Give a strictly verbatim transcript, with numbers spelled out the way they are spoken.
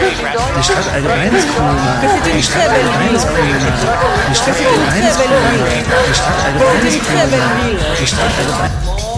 Die Stadt allgemeins grüner. Que c'est une Die Stadt très belle allgemeins ville. grüner. Die Stadt Que c'est une très allgemeins belle grüner. ville. Die Stadt Que c'est allgemeins une très belle grüner. ville. Die Stadt allgemein.